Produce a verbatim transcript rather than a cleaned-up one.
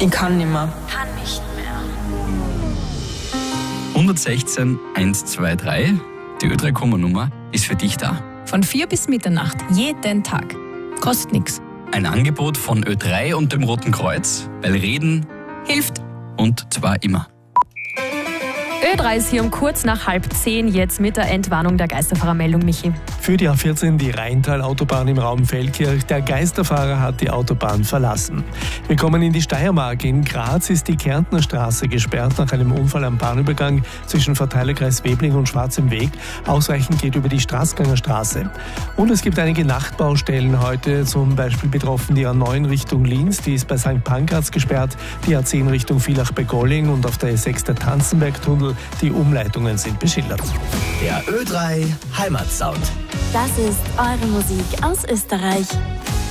Ich kann nicht mehr. Kann nicht mehr. hundertsechzehn hundertzweiundzwanzig, die Ö drei Komma-Nummer, ist für dich da. Von vier bis Mitternacht, jeden Tag. Kostet nichts. Ein Angebot von Ö drei und dem Roten Kreuz, weil Reden Hilft. und zwar immer. Ö drei ist hier um kurz nach halb zehn, jetzt mit der Entwarnung der Geisterfahrermeldung, Michi. Für die A vierzehn die Rheintal-Autobahn im Raum Feldkirch. Der Geisterfahrer hat die Autobahn verlassen. Wir kommen in die Steiermark. In Graz ist die Kärntner Straße gesperrt nach einem Unfall am Bahnübergang zwischen Verteilerkreis Webling und Schwarzem Weg. Ausweichen geht über die Straßganger Straße. Und es gibt einige Nachtbaustellen heute, zum Beispiel betroffen die A neun Richtung Linz, die ist bei Sankt Pankraz gesperrt, die A zehn Richtung Villach bei Golling und auf der A sechs der Tanzenbergtunnel. Die Umleitungen sind beschildert. Der Ö drei Heimatsound. Das ist eure Musik aus Österreich.